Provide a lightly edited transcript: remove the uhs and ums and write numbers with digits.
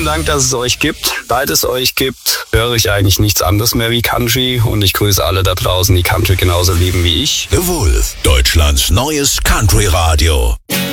Dank, dass es euch gibt. Seit es euch gibt, höre ich eigentlich nichts anderes mehr wie Country und ich grüße alle da draußen, die Country genauso lieben wie ich. The Wolf, Deutschlands neues Country-Radio.